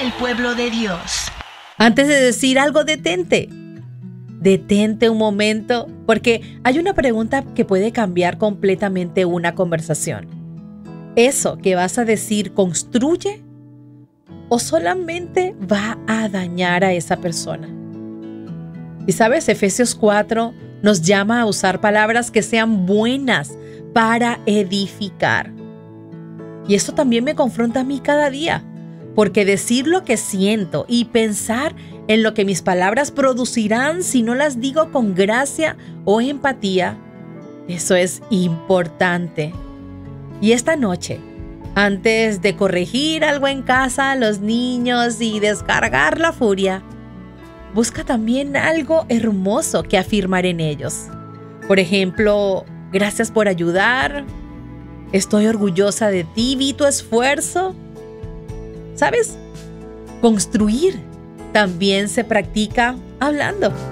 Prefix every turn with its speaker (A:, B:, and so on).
A: el pueblo de Dios.
B: Antes de decir algo, detente. Detente un momento, porque hay una pregunta que puede cambiar completamente una conversación. ¿Eso que vas a decir construye o solamente va a dañar a esa persona? Y sabes, Efesios 4 nos llama a usar palabras que sean buenas para edificar. Y esto también me confronta a mí cada día, porque decir lo que siento y pensar en lo que mis palabras producirán si no las digo con gracia o empatía, eso es importante. Y esta noche, antes de corregir algo en casa a los niños y descargar la furia, busca también algo hermoso que afirmar en ellos. Por ejemplo, gracias por ayudar. Estoy orgullosa de ti, vi tu esfuerzo. ¿Sabes? Construir también se practica hablando.